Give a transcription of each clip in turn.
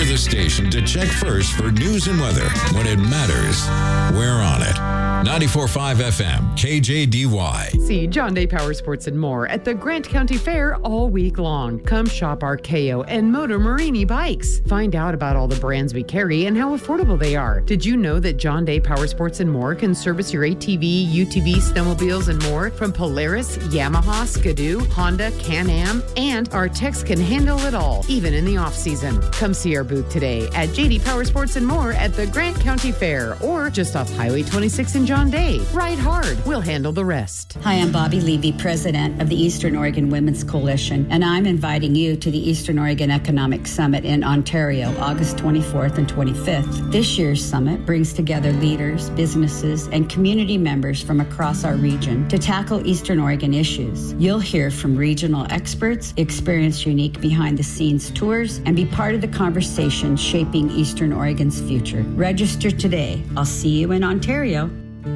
We're the station to check first for news and weather. When it matters, we're on it. 94.5 FM, KJDY. See John Day Power Sports and more at the Grant County Fair all week long. Come shop our KO and Moto Marini bikes. Find out about all the brands we carry and how affordable they are. Did you know that John Day Power Sports and more can service your ATV, UTV, snowmobiles, and more from Polaris, Yamaha, Skidoo, Honda, Can-Am, and our techs can handle it all, even in the off-season. Come see our booth today at JD Power Sports and more at the Grant County Fair or just off Highway 26 in John Day. Ride hard. We'll handle the rest. Hi, I'm Bobby Levy, president of the Eastern Oregon Women's Coalition, and I'm inviting you to the Eastern Oregon Economic Summit in Ontario, August 24th and 25th. This year's summit brings together leaders, businesses, and community members from across our region to tackle Eastern Oregon issues. You'll hear from regional experts, experience unique behind-the-scenes tours, and be part of the conversation shaping Eastern Oregon's future. Register today. I'll see you in Ontario.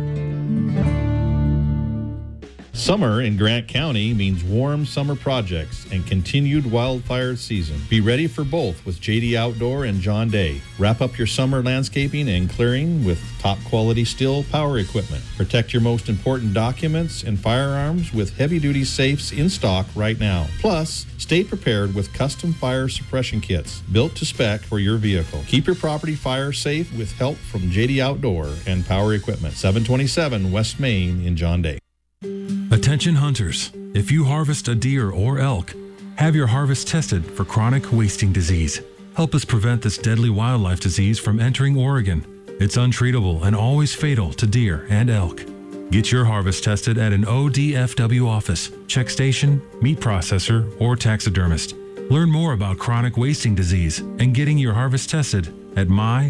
Summer in Grant County means warm summer projects and continued wildfire season. Be ready for both with JD Outdoor and John Day. Wrap up your summer landscaping and clearing with top quality Stihl power equipment. Protect your most important documents and firearms with heavy-duty safes in stock right now. Plus, stay prepared with custom fire suppression kits built to spec for your vehicle. Keep your property fire safe with help from JD Outdoor and Power Equipment, 727 West Main in John Day. Attention hunters, if you harvest a deer or elk, have your harvest tested for chronic wasting disease. Help us prevent this deadly wildlife disease from entering Oregon. It's untreatable and always fatal to deer and elk. Get your harvest tested at an ODFW office, check station, meat processor, or taxidermist. Learn more about chronic wasting disease and getting your harvest tested at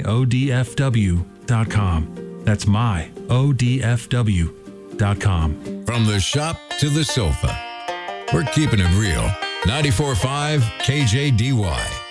myodfw.com. That's myodfw.com. From the shop to the sofa, we're keeping it real. 94.5 KJDY.